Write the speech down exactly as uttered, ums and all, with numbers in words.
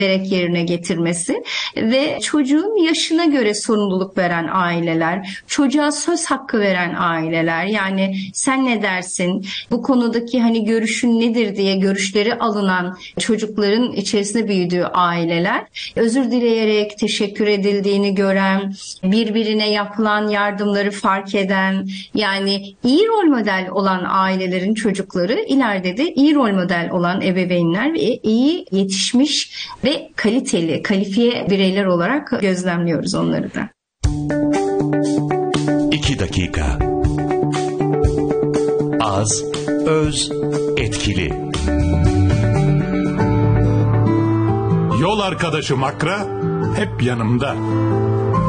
vererek yerine getirmesi ve çocuğun yaşına göre sorumluluk veren aileler, çocuğa söz hakkı veren aileler, yani sen ne dersin, bu konudaki hani görüşün nedir diye görüşleri alınan çocukların içerisinde büyüdüğü aileler, özür dileyerek teşekkür edildiğini gören, birbirine yapılan yardımları fark eden, yani iyi rol model olan ailelerin çocukları ileride de iyi rol model olan ebeveynler ve iyi yetişmiş ve kaliteli, kalifiye bireyler olarak gözlemliyoruz onları da. İki dakika. Az, öz, etkili. Yol arkadaşım Akra hep yanımda.